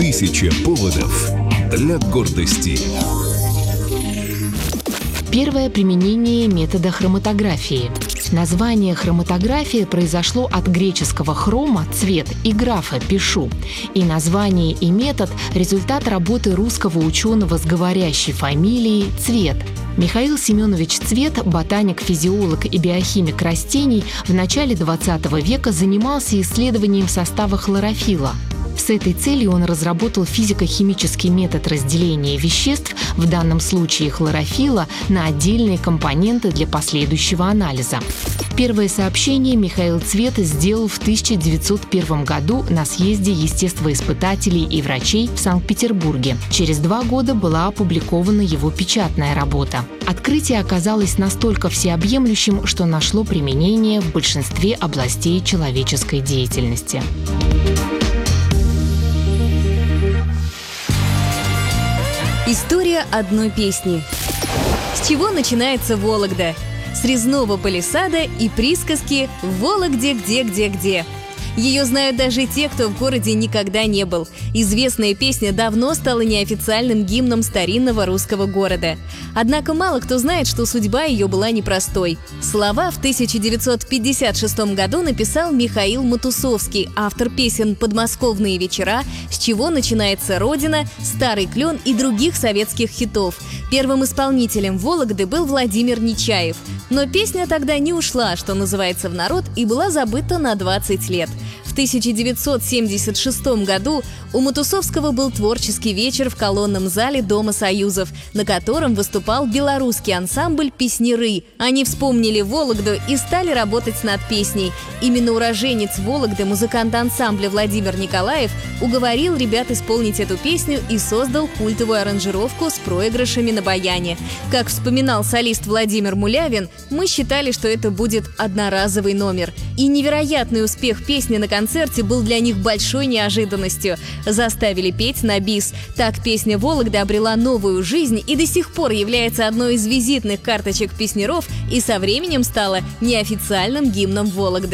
1000 поводов для гордости. Первое применение метода хроматографии. Название хроматография произошло от греческого «хрома» – «цвет» и «графа» – «пишу». И название и метод – результат работы русского ученого с говорящей фамилией Цвет. Михаил Семенович Цвет, ботаник, физиолог и биохимик растений, в начале XX века занимался исследованием состава хлорофилла. С этой целью он разработал физико-химический метод разделения веществ, в данном случае хлорофилла, на отдельные компоненты для последующего анализа. Первое сообщение Михаил Цвет сделал в 1901 году на съезде естествоиспытателей и врачей в Санкт-Петербурге. Через 2 года была опубликована его печатная работа. Открытие оказалось настолько всеобъемлющим, что нашло применение в большинстве областей человеческой деятельности. История одной песни. С чего начинается Вологда? С резного палисада и присказки «В Вологде где-где-где». Ее знают даже те, кто в городе никогда не был. Известная песня давно стала неофициальным гимном старинного русского города. Однако мало кто знает, что судьба ее была непростой. Слова в 1956 году написал Михаил Матусовский, автор песен «Подмосковные вечера», «С чего начинается Родина», «Старый клен» и других советских хитов. Первым исполнителем Вологды был Владимир Нечаев. Но песня тогда не ушла, что называется, в народ и была забыта на 20 лет. В 1976 году у Матусовского был творческий вечер в колонном зале Дома Союзов, на котором выступал белорусский ансамбль «Песняры». Они вспомнили Вологду и стали работать над песней. Именно уроженец Вологды, музыкант ансамбля Владимир Николаев, уговорил ребят исполнить эту песню и создал культовую аранжировку с проигрышами на баяне. Как вспоминал солист Владимир Мулявин, мы считали, что это будет одноразовый номер. И невероятный успех песни на концерте был для них большой неожиданностью. Заставили петь на бис. Так песня «Вологда» обрела новую жизнь и до сих пор является одной из визитных карточек песняров и со временем стала неофициальным гимном Вологды.